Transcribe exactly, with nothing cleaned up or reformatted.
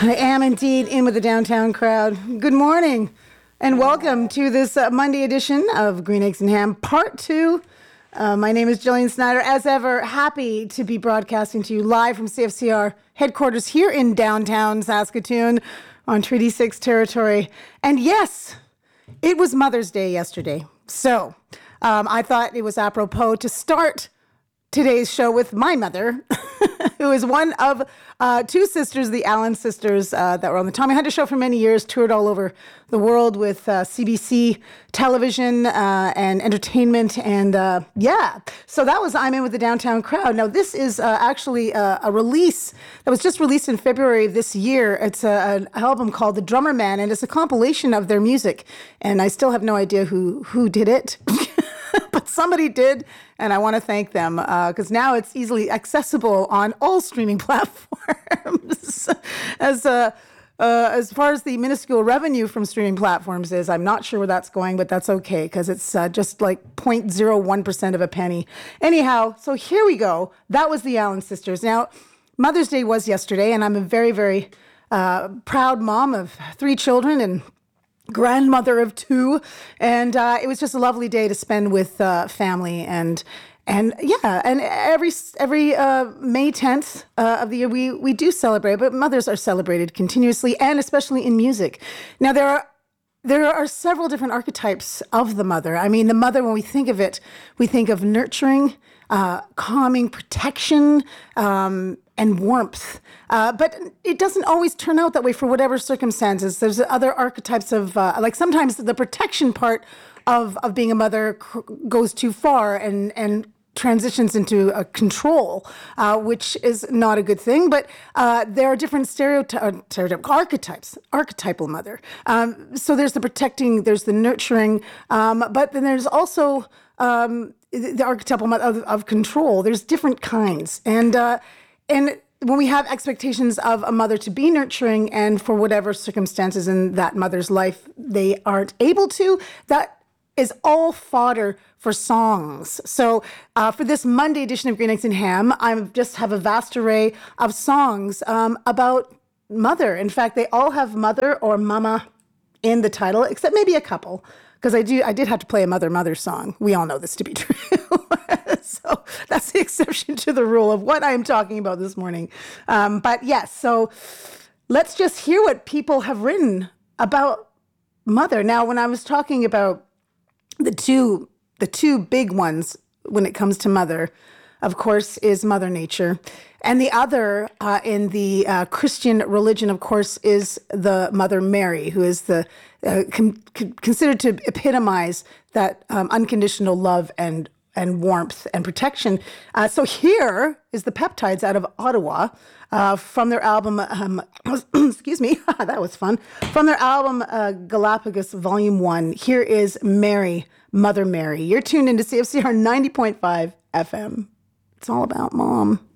I am indeed in with the downtown crowd. Good morning and welcome to this uh, Monday edition of Green Eggs and Ham, part two. Uh, my name is Jillian Snyder. As ever, happy to be broadcasting to you live from C F C R headquarters here in downtown Saskatoon on Treaty six territory. And yes, it was Mother's Day yesterday. So um, I thought it was apropos to start today's show with my mother, who is one of uh, two sisters, the Allen sisters, uh, that were on the Tommy Hunter Show for many years, toured all over the world with uh, C B C television uh, and entertainment. And uh, yeah, so that was I'm In With the Downtown Crowd. Now, this is uh, actually a, a release that was just released in February of this year. It's a, an album called The Drummer Man, and it's a compilation of their music. And I still have no idea who, who did it. But somebody did, and I want to thank them because uh, now it's easily accessible on all streaming platforms. as uh, uh, as far as the minuscule revenue from streaming platforms is, I'm not sure where that's going, but that's okay because it's uh, just like zero point zero one percent of a penny. Anyhow, so here we go. That was the Allen sisters. Now, Mother's Day was yesterday, and I'm a very, very uh, proud mom of three children and grandmother of two, and uh, it was just a lovely day to spend with uh, family and and yeah, and every every uh, May tenth uh, of the year we we do celebrate, but mothers are celebrated continuously and especially in music. Now there are. There are several different archetypes of the mother. I mean, the mother, when we think of it, we think of nurturing, uh, calming, protection, um, and warmth. Uh, but it doesn't always turn out that way for whatever circumstances. There's other archetypes of, uh, like sometimes the protection part of, of being a mother cr- goes too far and, and transitions into a control, uh, which is not a good thing. But uh, there are different stereotype, stereotype archetypes, archetypal mother. Um, so there's the protecting, there's the nurturing, um, but then there's also um, the, the archetypal mother of, of control. There's different kinds, and uh, and. When we have expectations of a mother to be nurturing and for whatever circumstances in that mother's life they aren't able to, that is all fodder for songs. So uh, for this Monday edition of Green Eggs and Ham, I just have a vast array of songs um, about mother. In fact, they all have mother or mama in the title, except maybe a couple, because I do I did have to play a mother mother song. We all know this to be true. So that's the exception to the rule of what I'm talking about this morning. Um, but yes, so let's just hear what people have written about mother. Now, when I was talking about the two, the two big ones when it comes to mother, of course, is Mother Nature. And the other uh, in the uh, Christian religion, of course, is the Mother Mary, who is the uh, con- con- considered to epitomize that um, unconditional love and and warmth and protection. Uh, so here is the Peptides out of Ottawa uh, from their album, um, excuse me, that was fun, from their album uh, Galapagos Volume one. Here is Mary, Mother Mary. You're tuned into C F C R ninety point five F M. It's all about mom.